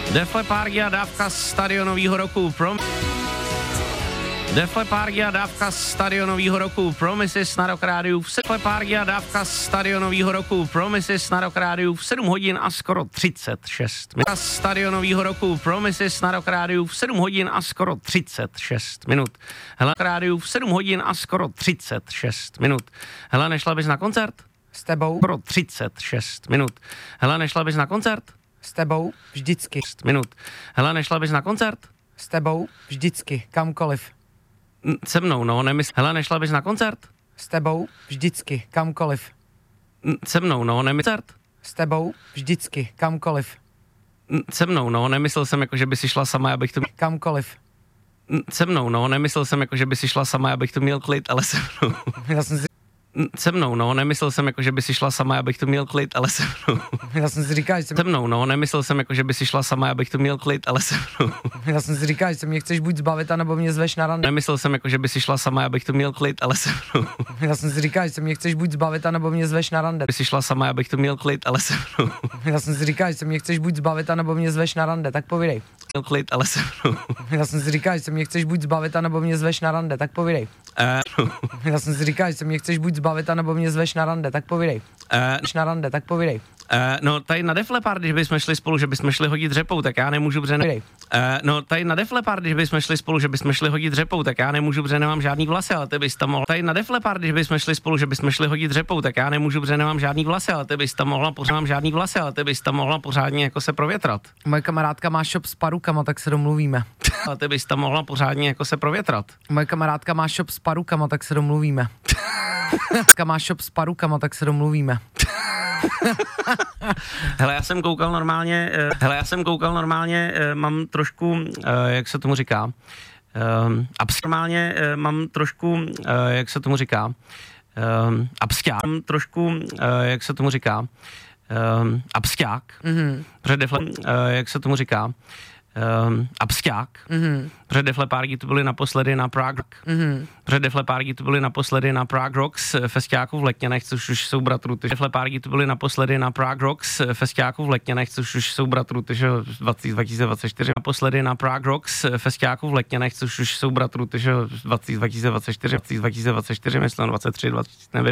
Def Leppard a dávka stadionového roku Def Leppard a dávka stadionového roku Promises na Rock Rádiu v 7 Leppard a dávka stadionového roku Promises na Rock Rádiu v 7 hodin a skoro 36 minut. Stadionového roku Promises na Rock Rádiu v 7 hodin a skoro 36 minut. Hele, rádiu v 7 hodin a skoro 36 minut. Hele, nešla bys na koncert? S tebou? Skoro 36 minut. Hele, nešla bys na koncert? S tebou? Vždycky. Minut. Hele, nešla bys na koncert? S tebou? Vždycky. Kamkoliv. Se mnou, no, nemysl. Hele, nešla bys na koncert? S tebou? Vždycky. Kamkoliv. Se mnou, no, nemysl. S tebou? Vždycky. Kamkoliv. Se mnou, no, nemyslel jsem jako, že by si šla sama, abych to... Kamkoliv. Se mnou, no, nemyslel jsem jako, že by si šla sama, abych to měl klid, ale se mnou. Já jsem si... Se mnou, no, nemyslel jsem jako, že by si šla sama, abych to měl klid, ale se mnou. Já jsem si říkal, že Se mnou, no, nemyslel jsem jako, že by si šla sama, abych to měl klid, ale se mnou. Já jsem si říkal, že se mě chceš buď zbavit, anebo mě zveš na rande. Nemyslel jsem jako, že by si šla sama, abych to měl klid, ale se mnou. Já jsem si říkal, že se mě chceš buď zbavit, anebo mě zveš na rande. By si šla sama, abych to měl klid, ale se mnou. Já jsem si říkal, že se mě chceš buď zbavit, anebo mě zveš na rande, tak povídej. Měl klid, ale se mnou. Já jsem si říkal, že se mě chceš buď zbavit, anebo mě zveš na rande, tak povídej. Já jsem si říkal, že se mě chceš buď zbavit, anebo mě zveš na rande, tak povídej. Na rande, tak povídej. No, tady na Def Leppard, když bychom šli spolu, že bychom šli hodit řepou, tak já nemůžu, protože no, tady na Def Leppard, když bychom šli spolu, že bychom šli hodit řepou, tak já nemůžu, protože nemám žádný vlasy, ale ty bys tam mohla. Tady na Def Leppard, když bychom šli spolu, že bychom šli hodit řepou, tak já nemůžu, protože nemám žádný vlasy, ale ty bys tam mohla pořádně jako se provětrat. Moje kamarádka má shop s parukama, tak se domluvíme. Ale ty bys tam mohla pořádně jako se provětrat. Moje kamarádka má shop s parukama, tak se domluvíme. Má shop s parukama, tak se domluvíme. Hele, já jsem koukal normálně, mám trošku, jak se tomu říká, absťák, protože jak se tomu říká, absťák, protože Def Leppard tu byli naposledy na Prague Rocks festiáku v Letňanech, což už jsou bratru, Def Leppard tu byli naposledy na Prague Rocks festiáku v Letňanech, což už jsou bratru, 2024 naposledy na Prague Rocks festiáku v Letňanech, což už jsou bratru, 2024, myslím 23, 20, nevím.